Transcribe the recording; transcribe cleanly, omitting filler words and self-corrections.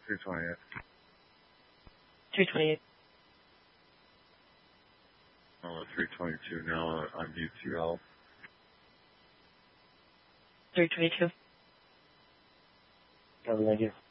328. 328. 322 now on UTL. 322. Thank you.